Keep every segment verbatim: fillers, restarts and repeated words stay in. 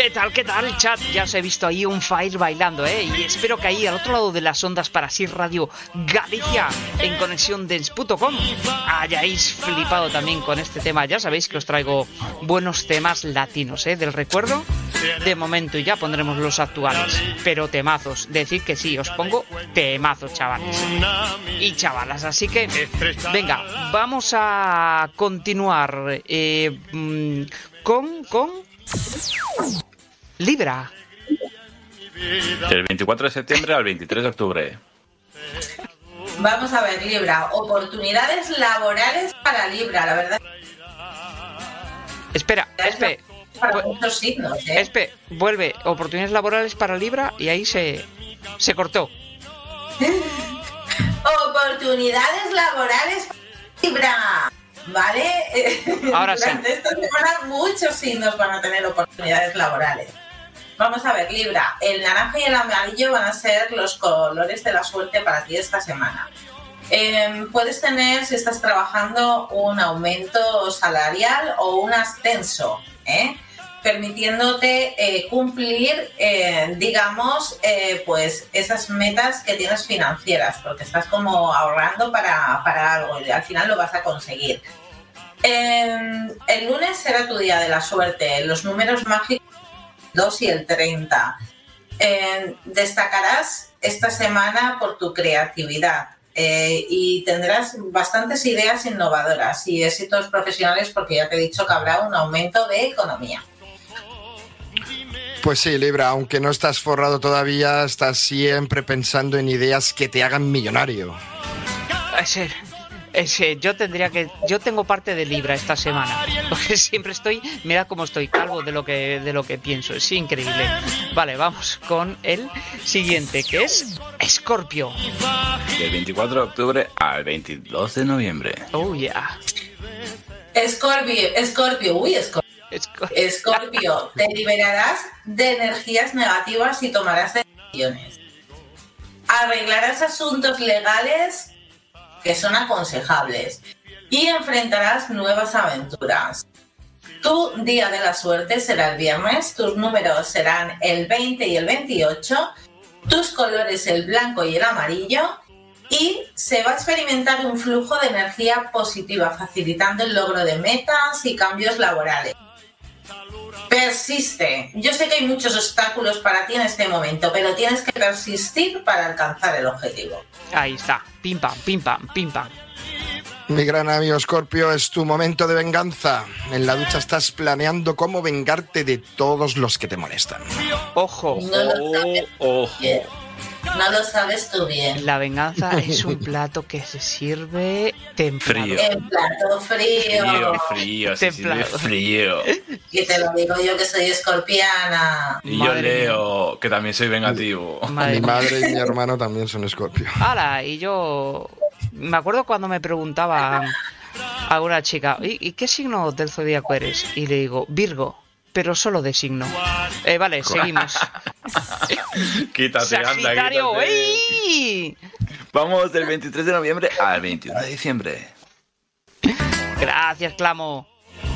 ¿Qué tal, qué tal, chat? Ya os he visto ahí un fire bailando, ¿eh? Y espero que ahí al otro lado de las ondas para Sir Radio Galicia en conexión dance punto com hayáis flipado también con este tema. Ya sabéis que os traigo buenos temas latinos, ¿eh? Del recuerdo de momento, y ya pondremos los actuales. Pero temazos, decid que sí, os pongo temazos, chavales y chavalas. Así que, venga, vamos a continuar eh, con... con... Libra. Del veinticuatro de septiembre al veintitrés de octubre. Vamos a ver, Libra. Oportunidades laborales para Libra, la verdad. Espera, espera. Para muchos signos, ¿eh? Espe, vuelve. Oportunidades laborales para Libra y ahí se, se cortó. Oportunidades laborales para Libra. ¿Vale? Ahora Durante sí. esta semana muchos signos van a tener oportunidades laborales. Vamos a ver, Libra, el naranja y el amarillo van a ser los colores de la suerte para ti esta semana. Eh, puedes tener, si estás trabajando, un aumento salarial o un ascenso, ¿eh? permitiéndote eh, cumplir, eh, digamos, eh, pues esas metas que tienes financieras, porque estás como ahorrando para, para algo y al final lo vas a conseguir. Eh, el lunes será tu día de la suerte. Los números mágicos dos y el treinta. Eh, destacarás esta semana por tu creatividad eh, y tendrás bastantes ideas innovadoras y éxitos profesionales, porque ya te he dicho que habrá un aumento de economía. Pues sí, Libra, aunque no estás forrado todavía, estás siempre pensando en ideas que te hagan millonario. Ese, ese, yo tendría que, yo tengo parte de Libra esta semana, porque siempre estoy, mira cómo estoy calvo de lo que, de lo que pienso, es increíble. Vale, vamos con el siguiente, que es Escorpio. Del veinticuatro de octubre al veintidós de noviembre. Oh yeah. Escorpio, Escorpio, uy, Escorpio. Escorpio, te liberarás de energías negativas y tomarás decisiones. Arreglarás asuntos legales que son aconsejables y enfrentarás nuevas aventuras. Tu día de la suerte será el viernes, tus números serán el veinte y el veintiocho, tus colores el blanco y el amarillo, y se va a experimentar un flujo de energía positiva, facilitando el logro de metas y cambios laborales. Persiste. Yo sé que hay muchos obstáculos para ti en este momento, pero tienes que persistir para alcanzar el objetivo. Ahí está. Pim pam, pim pam, pim pam. Mi gran amigo Escorpio, es tu momento de venganza. En la ducha estás planeando cómo vengarte de todos los que te molestan. Ojo. No lo sabes Ojo. bien. No lo sabes tú bien. La venganza es un plato que se sirve templado. Frío. En plato frío. Frío, frío, se sirve Templado. frío. Y te lo digo yo, que soy escorpiana. Y Madre yo leo que también soy vengativo. Madre Mi mía. madre y mi hermano también son Escorpio. ¡Hala! Y yo me acuerdo cuando me preguntaba a una chica, ¿y, y qué signo del zodíaco eres? Y le digo, Virgo, pero solo de signo. Eh, vale, seguimos. Quítate, anda, Sagitario, quítate. ¡ey! Vamos del veintitrés de noviembre al veintiuno de diciembre. Gracias, Clamo.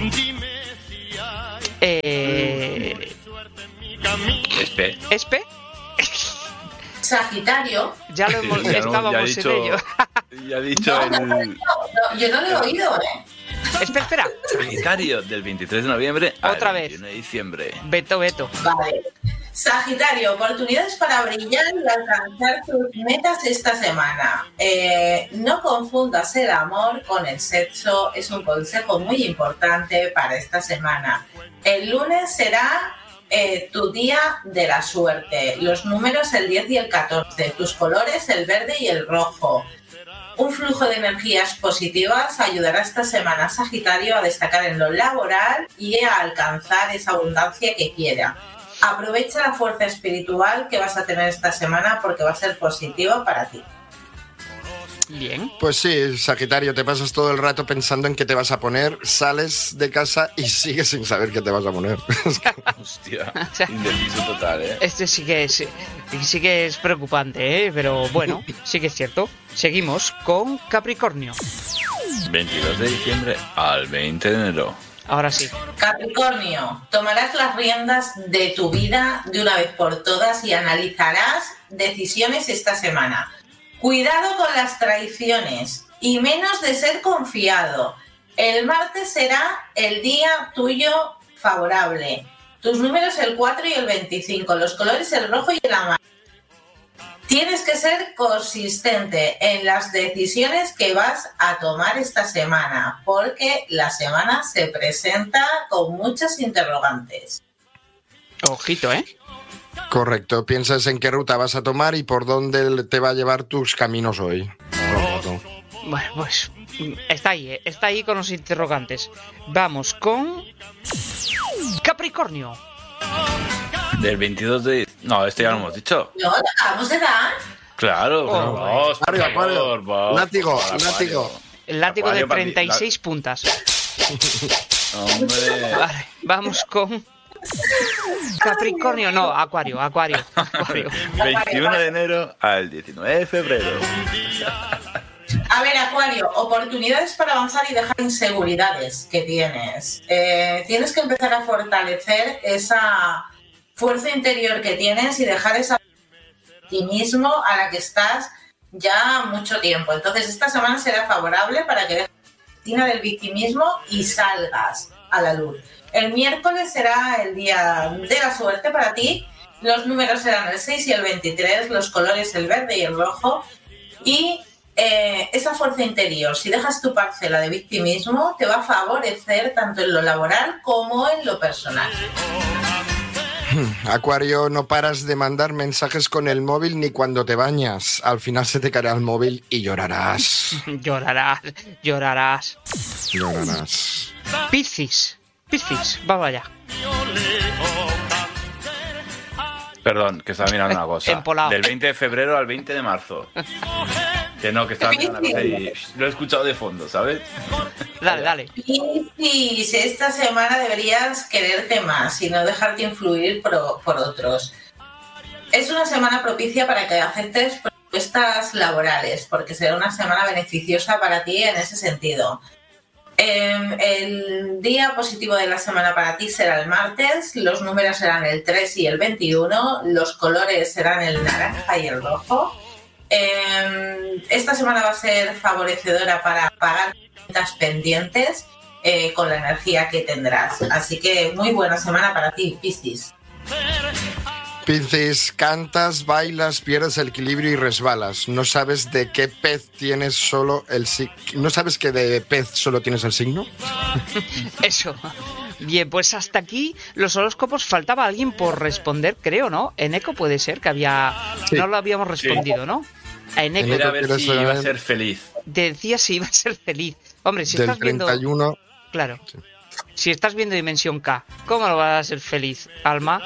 Eh... Espe. ¿Espe? Sagitario. Ya lo hemos, Ya no- estábamos ya ha en dicho, ello. ya ha dicho No, no, el no, no, yo no lo he oído, ¿eh? Espera, espera. Sagitario del veintitrés de noviembre Otra al vez. veintiuno de diciembre. Beto, Beto. Vale. Sagitario, oportunidades para brillar y alcanzar tus metas esta semana. Eh, no confundas el amor con el sexo, es un consejo muy importante para esta semana. El lunes será eh, tu día de la suerte. Los números el diez y el catorce, tus colores el verde y el rojo. Un flujo de energías positivas ayudará esta semana a Sagitario a destacar en lo laboral y a alcanzar esa abundancia que quiera. Aprovecha la fuerza espiritual que vas a tener esta semana porque va a ser positiva para ti. Bien. Pues sí, Sagitario, te pasas todo el rato pensando en qué te vas a poner, sales de casa y sigues sin saber qué te vas a poner. Hostia, O sea, indeciso total, ¿eh? Este sí que es, sí que es preocupante, ¿eh? Pero bueno, sí que es cierto. Seguimos con Capricornio. veintidós de diciembre al veinte de enero. Ahora sí. Capricornio, tomarás las riendas de tu vida de una vez por todas y analizarás decisiones esta semana. Cuidado con las traiciones y menos de ser confiado. El martes será el día tuyo favorable. Tus números el cuatro y el veinticinco, los colores el rojo y el amarillo. Tienes que ser consistente en las decisiones que vas a tomar esta semana, porque la semana se presenta con muchas interrogantes. Ojito, ¿eh? Correcto. Piensas en qué ruta vas a tomar y por dónde te va a llevar tus caminos hoy. Bueno, pues está ahí, ¿eh? Está ahí con los interrogantes. Vamos con Capricornio. Del veintidós de... No, este ya lo hemos dicho. No, ¿lo acabamos de dar? Claro. Oh, vamos, por Acuario, favor, Acuario. vamos, Látigo, por favor, látigo. Acuario. El látigo Acuario de treinta y seis puntas. Hombre. Vale, vamos con Capricornio. No, Acuario, Acuario, Acuario. veintiuno de enero al diecinueve de febrero. A ver, Acuario, oportunidades para avanzar y dejar inseguridades que tienes. Eh, tienes que empezar a fortalecer esa fuerza interior que tienes y dejar esa optimismo a la que estás ya mucho tiempo. Entonces, esta semana será favorable para que dejes la rutina del victimismo y salgas a la luz. El miércoles será el día de la suerte para ti. Los números serán el seis y el veintitrés, los colores el verde y el rojo. Y eh, esa fuerza interior, si dejas tu parcela de victimismo, te va a favorecer tanto en lo laboral como en lo personal. Acuario, no paras de mandar mensajes con el móvil ni cuando te bañas. Al final se te caerá el móvil y llorarás. Llorarás, llorarás. Llorarás. Piscis, Piscis, vamos allá. Perdón, que estaba mirando una cosa. Empolado. Del veinte de febrero al veinte de marzo. Que no, que estaba mirando una cosa y lo he escuchado de fondo, ¿sabes? Dale, dale. Piscis, esta semana deberías quererte más y no dejarte influir por, por otros. Es una semana propicia para que aceptes propuestas laborales, porque será una semana beneficiosa para ti en ese sentido. Eh, el día positivo de la semana para ti será el martes, los números serán el tres y el veintiuno, los colores serán el naranja y el rojo. Eh, esta semana va a ser favorecedora para pagar cuentas pendientes eh, con la energía que tendrás. Así que muy buena semana para ti, Piscis. Piscis, cantas, bailas, pierdes el equilibrio y resbalas. No sabes de qué pez tienes solo el signo. ¿No sabes que de pez solo tienes el signo? Eso. Bien, pues hasta aquí los horóscopos. Faltaba alguien por responder, creo, ¿no? Eneco puede ser que había... Sí. No lo habíamos respondido, Sí. ¿no? A Eneco Era a ver ¿quieres si iba a saber? ser feliz. decía si iba a ser feliz. Hombre, si Del estás viendo... treinta y uno. Claro. Sí. Si estás viendo Dimensión K, ¿cómo lo vas a ser feliz, Alma?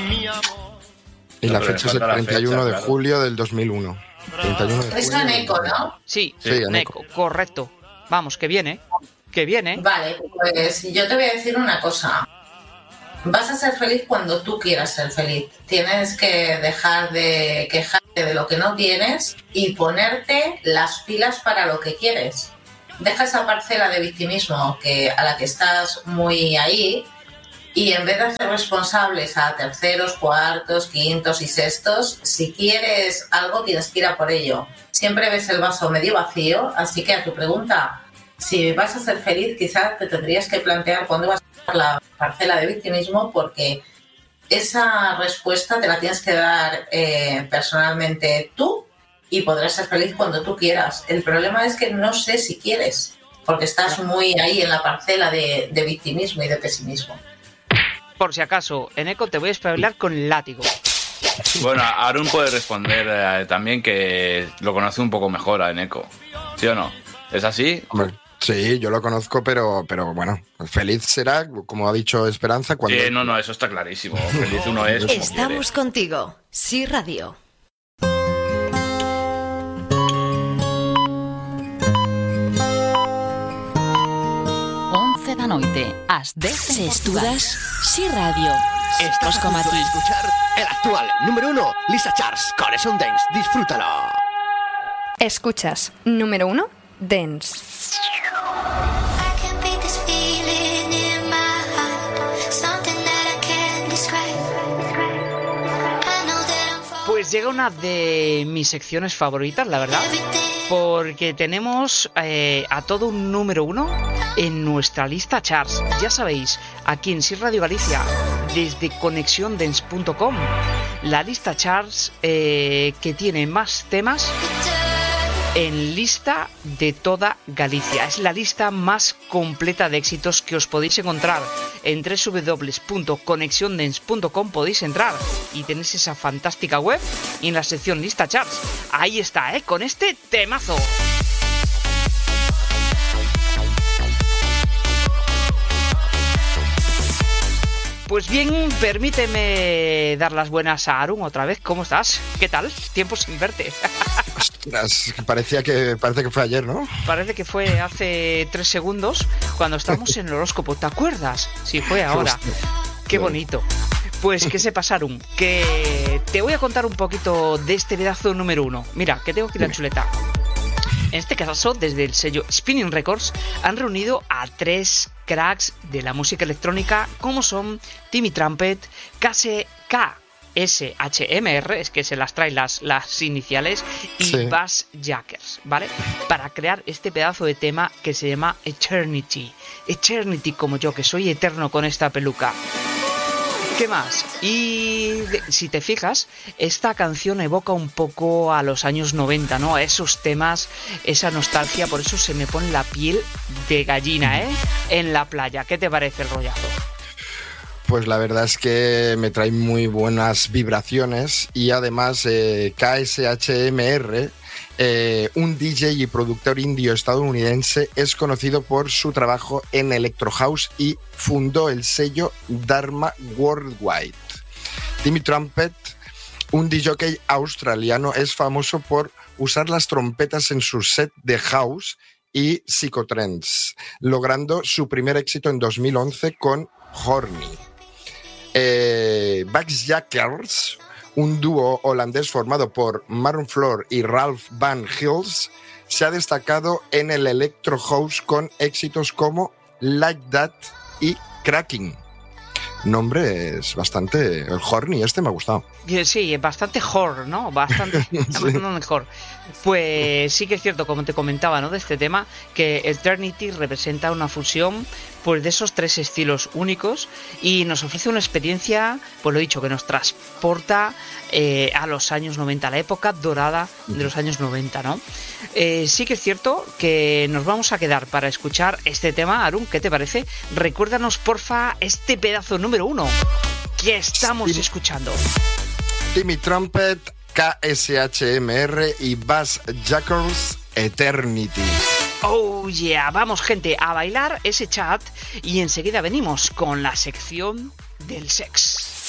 Y No, la pero fecha me es el falta la treinta y uno fecha, de claro. julio del dos mil uno. treinta y uno de Es julio del Eneco, dos mil uno. ¿no? Sí, Sí, Eneco, correcto. Vamos, que viene. Que viene. Vale, pues yo te voy a decir una cosa. Vas a ser feliz cuando tú quieras ser feliz. Tienes que dejar de quejarte de lo que no tienes y ponerte las pilas para lo que quieres. Deja esa parcela de victimismo que, a la que estás muy ahí, y en vez de hacer responsables a terceros, cuartos, quintos y sextos, si quieres algo tienes que ir a por ello. Siempre ves el vaso medio vacío, así que a tu pregunta, si vas a ser feliz, quizás te tendrías que plantear cuándo vas a dar la parcela de victimismo, porque esa respuesta te la tienes que dar eh, personalmente tú y podrás ser feliz cuando tú quieras. El problema es que no sé si quieres, porque estás muy ahí en la parcela de, de victimismo y de pesimismo. Por si acaso, Eneco, te voy a espabilar con látigo. Bueno, Arun puede responder eh, también que lo conoce un poco mejor a Eneco. ¿Sí o no? ¿Es así? Hombre, sí, yo lo conozco, pero, pero bueno, feliz será, como ha dicho Esperanza, cuando... Sí, no, no, eso está clarísimo. Feliz uno es como Estamos quiere. contigo. Sí Radio. once da noite, ás dez Se en Portugal. estudas, Sí Radio. Estás como a ti. escuchar el actual número uno, Lisa Charles, con Es un Dance. Disfrútalo. Escuchas, número uno, Dance. I can beat this feeling in my Pues llega una de mis secciones favoritas, la verdad, porque tenemos eh, a todo un número uno en nuestra lista charts. Ya sabéis, aquí en Sir Radio Galicia, desde conexión dance punto com, la lista charts eh, que tiene más temas en lista de toda Galicia. Es la lista más completa de éxitos que os podéis encontrar. En doble u doble u doble u punto conexión dance punto com podéis entrar y tenéis esa fantástica web y en la sección lista charts. Ahí está, ¿eh? Con este temazo. Pues bien, permíteme dar las buenas a Arun otra vez. ¿Cómo estás? ¿Qué tal? Tiempo sin verte. Ostras, parecía que, parece que fue ayer, ¿no? Parece que fue hace tres segundos cuando estábamos en el horóscopo. ¿Te acuerdas? Sí, fue ahora. Qué bonito. Pues, ¿qué se pasaron? Que te voy a contar un poquito de este pedazo número uno. Mira, que tengo que ir a chuleta. En este caso, desde el sello Spinning Records, han reunido a tres cracks de la música electrónica como son Timmy Trumpet, K S H M R, es que se las trae las, las iniciales, y sí. Bass Jackers, ¿vale? Para crear este pedazo de tema que se llama Eternity. Eternity, como yo, que soy eterno con esta peluca. ¿Qué más? Y de, si te fijas, esta canción evoca un poco a los años noventa, ¿no? Esos temas, esa nostalgia, por eso se me pone la piel de gallina, ¿eh? En la playa. ¿Qué te parece el rollazo? Pues la verdad es que me trae muy buenas vibraciones y además eh, K S H M R, eh, un D J y productor indio estadounidense, es conocido por su trabajo en Electro House y fundó el sello Dharma Worldwide. Timmy Trumpet, un D J australiano, es famoso por usar las trompetas en su set de house y psicotrance, logrando su primer éxito en dos mil once con Horny. Eh, Bass Jackers, un dúo holandés formado por Maroon Floor y Ralph Van Hills, se ha destacado en el Electro House con éxitos como Like That y Cracking. Nombre es bastante... El Horny este me ha gustado. Sí, bastante horror, ¿no? Bastante, sí. Bastante mejor. Pues sí que es cierto, como te comentaba, ¿no? De este tema, que Eternity representa una fusión pues de esos tres estilos únicos y nos ofrece una experiencia, pues lo he dicho, que nos transporta eh, a los años noventa, a la época dorada de los años noventa, ¿no? Eh, sí que es cierto que nos vamos a quedar para escuchar este tema. Arun, ¿qué te parece? Recuérdanos, porfa, este pedazo número uno que estamos sí. escuchando. Timmy Trumpet, K S H M R y Bass Jackers, Eternity. Oh yeah, vamos gente a bailar ese chat y enseguida venimos con la sección del sex.